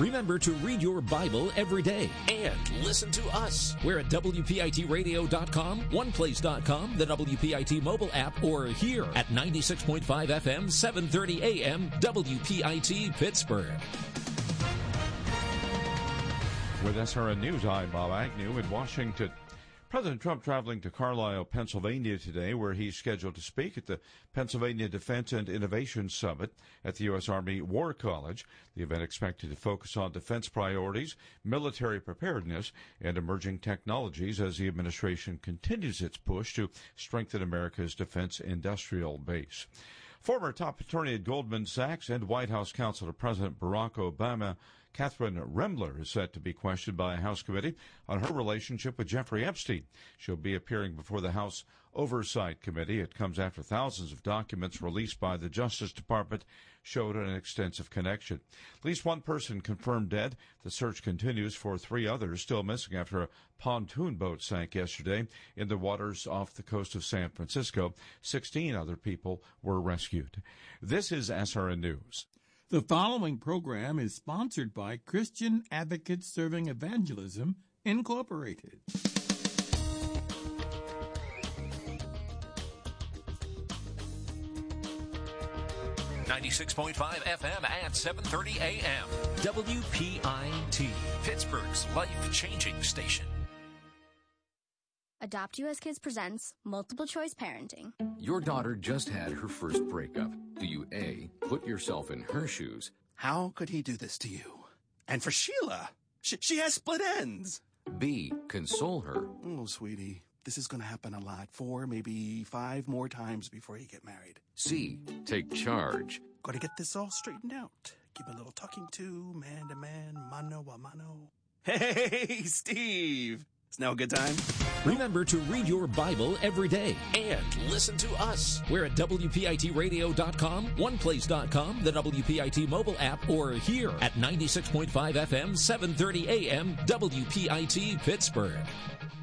Remember to read your Bible every day and listen to us. We're at WPITradio.com, OnePlace.com, the WPIT mobile app, or here at 96.5 FM, 730 AM, WPIT Pittsburgh. With SRN News, I'm Bob Agnew in Washington. President Trump traveling to Carlisle, Pennsylvania today, where he's scheduled to speak at the Pennsylvania Defense and Innovation Summit at the U.S. Army War College. The event expected to focus on defense priorities, military preparedness, and emerging technologies as the administration continues its push to strengthen America's defense industrial base. Former top attorney at Goldman Sachs and White House counsel to President Barack Obama, Catherine Remler, is set to be questioned by a House committee on her relationship with Jeffrey Epstein. She'll be appearing before the House Oversight Committee. It comes after thousands of documents released by the Justice Department showed an extensive connection. At least one person confirmed dead. The search continues for 3 others still missing after a pontoon boat sank yesterday in the waters off the coast of San Francisco. 16 other people were rescued. This is SRN News. The following program is sponsored by Christian Advocates Serving Evangelism, Incorporated. .5 FM at 7:30 AM. WPIT, Pittsburgh's life-changing station. Adopt US Kids presents Multiple Choice Parenting. Your daughter just had her first breakup. Do you A, put yourself in her shoes? How could he do this to you? And for Sheila, she has split ends. B, console her. Oh, sweetie, this is going to happen a lot. 4, maybe 5 more times before you get married. C, take charge. Got to get this all straightened out. Give a little talking to, man to man, mano a mano. Hey, Steve. It's now a good time. Remember to read your Bible every day and listen to us. We're at WPITradio.com, OnePlace.com, the WPIT mobile app, or here at 96.5 FM, 730 AM, WPIT Pittsburgh.